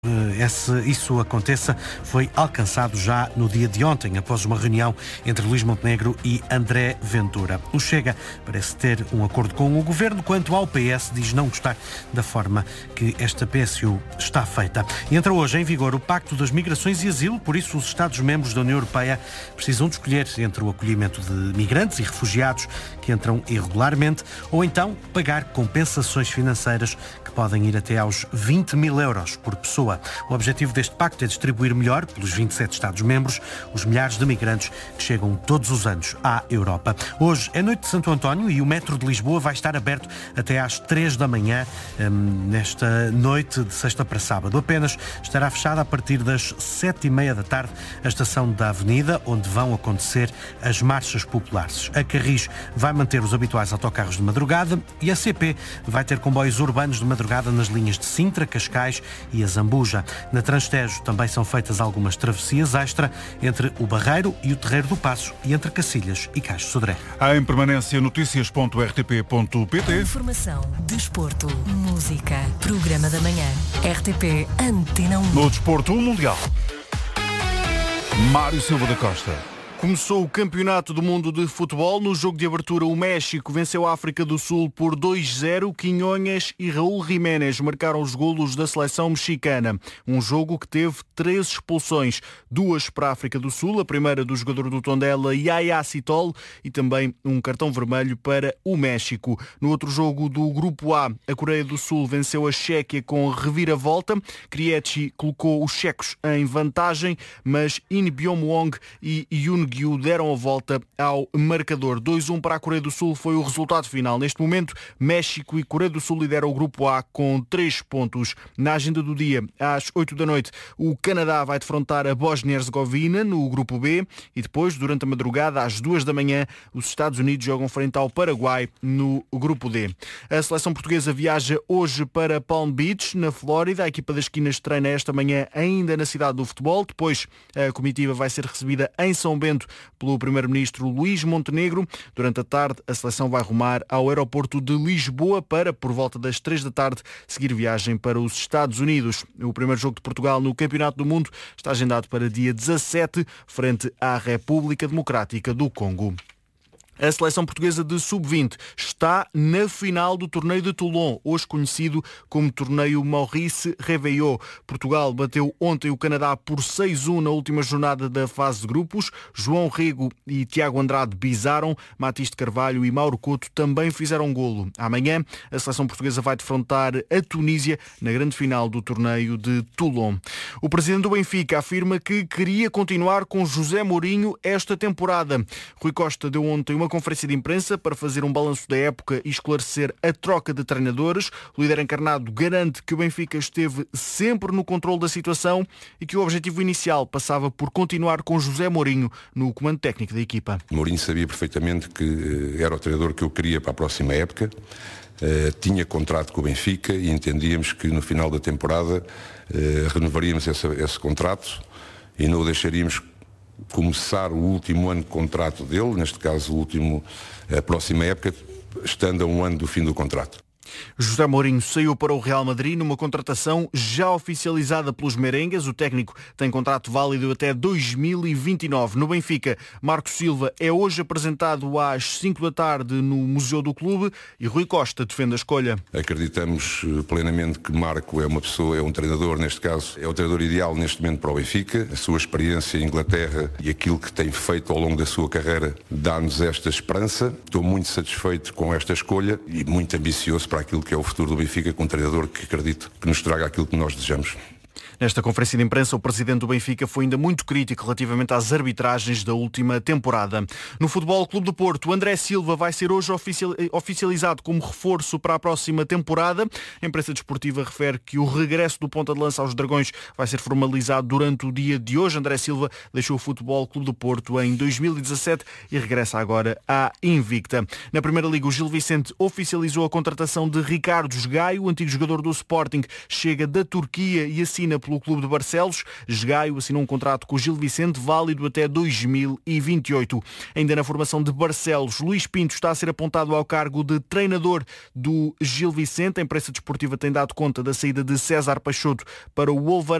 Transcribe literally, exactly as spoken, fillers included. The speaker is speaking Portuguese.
esse, isso aconteça foi alcançado já no dia de ontem, após uma reunião entre Luís Montenegro e André Ventura. O Chega parece ter um acordo com o Governo, quanto ao P S diz não gostar da forma que esta P S U está feita. E entra hoje em vigor o Pacto das Migrações e Asilo, por isso os Estados-membros da União Europeia precisam de escolher entre o acolhimento de migrantes e refugiados que entram irregularmente ou então pagar compensações financeiras que podem ir até aos vinte mil euros por pessoa. O objetivo deste pacto é distribuir melhor, pelos vinte e sete Estados-membros, os milhares de migrantes que chegam todos os anos à Europa. Hoje é noite de Santo António e o metro de Lisboa vai estar aberto até às três da manhã, hum, nesta noite de sexta para sábado. Apenas estará fechada a partir das sete e meia da tarde a estação da Avenida, onde vão acontecer as marchas populares. A Carris vai manter os habituais autocarros de madrugada e a C P vai ter comboios urbanos de madrugada nas linhas de Sintra, Cascais e a Zambuja. Na Transtejo também são feitas algumas travessias extra entre o Barreiro e o Terreiro do Paço e entre Cacilhas e Caixo de Sodré. Há em permanência notícias ponto r t p ponto p t. Informação, desporto, música, programa da manhã. R T P Antena um. No desporto mundial, Mário Silva da Costa. Começou o Campeonato do Mundo de Futebol. No jogo de abertura, o México venceu a África do Sul por dois a zero. Quinhonhas e Raul Jiménez marcaram os golos da seleção mexicana. Um jogo que teve três expulsões. Duas para a África do Sul, a primeira do jogador do Tondela, Yaya Citol, e também um cartão vermelho para o México. No outro jogo do Grupo A, a Coreia do Sul venceu a Chequia com reviravolta. Krejci colocou os checos em vantagem, mas In Byung-won e Yoon Gyu deram a volta ao marcador. dois a um para a Coreia do Sul foi o resultado final. Neste momento, México e Coreia do Sul lideram o Grupo A com três pontos. Na agenda do dia, às oito da noite, o Canadá vai defrontar a Bósnia-Herzegovina no Grupo B e depois, durante a madrugada, às duas da manhã, os Estados Unidos jogam frente ao Paraguai no Grupo D. A seleção portuguesa viaja hoje para Palm Beach, na Flórida. A equipa das esquinas treina esta manhã ainda na cidade do futebol. Depois, a comitiva vai ser recebida em São Bento pelo primeiro-ministro Luís Montenegro. Durante a tarde, a seleção vai rumar ao aeroporto de Lisboa para, por volta das três da tarde, seguir viagem para os Estados Unidos. O primeiro jogo de Portugal no Campeonato do Mundo está agendado para dia dezassete, frente à República Democrática do Congo. A seleção portuguesa de sub vinte está na final do torneio de Toulon, hoje conhecido como torneio Maurice Réveillot. Portugal bateu ontem o Canadá por seis a um na última jornada da fase de grupos. João Rego e Tiago Andrade bizaram, Matiste Carvalho e Mauro Couto também fizeram golo. Amanhã, a seleção portuguesa vai defrontar a Tunísia na grande final do torneio de Toulon. O presidente do Benfica afirma que queria continuar com José Mourinho esta temporada. Rui Costa deu ontem uma conferência de imprensa para fazer um balanço da época e esclarecer a troca de treinadores. O líder encarnado garante que o Benfica esteve sempre no controle da situação e que o objetivo inicial passava por continuar com José Mourinho no comando técnico da equipa. Mourinho sabia perfeitamente que era o treinador que eu queria para a próxima época. Uh, tinha contrato com o Benfica e entendíamos que no final da temporada uh, renovaríamos esse, esse contrato e não o deixaríamos começar o último ano de contrato dele, neste caso o último, a próxima época, estando a um ano do fim do contrato. José Mourinho saiu para o Real Madrid numa contratação já oficializada pelos merengues. O técnico tem contrato válido até dois mil e vinte e nove. No Benfica, Marcos Silva é hoje apresentado às cinco da tarde no Museu do Clube e Rui Costa defende a escolha. Acreditamos plenamente que Marco é uma pessoa, é um treinador, neste caso, é o treinador ideal neste momento para o Benfica. A sua experiência em Inglaterra e aquilo que tem feito ao longo da sua carreira dá-nos esta esperança. Estou muito satisfeito com esta escolha e muito ambicioso para aquilo que é o futuro do Benfica, com um treinador que acredito que nos traga aquilo que nós desejamos. Nesta conferência de imprensa, o presidente do Benfica foi ainda muito crítico relativamente às arbitragens da última temporada. No Futebol Clube do Porto, André Silva vai ser hoje oficializado como reforço para a próxima temporada. A imprensa desportiva refere que o regresso do ponta de lança aos Dragões vai ser formalizado durante o dia de hoje. André Silva deixou o Futebol Clube do Porto em dois mil e dezassete e regressa agora à Invicta. Na Primeira Liga, o Gil Vicente oficializou a contratação de Ricardo Gaio, o antigo jogador do Sporting, chega da Turquia e assina pelo pelo clube de Barcelos. Gaio assinou um contrato com o Gil Vicente, válido até dois mil e vinte e oito. Ainda na formação de Barcelos, Luís Pinto está a ser apontado ao cargo de treinador do Gil Vicente. A imprensa desportiva tem dado conta da saída de César Peixoto para o Wolverhampton.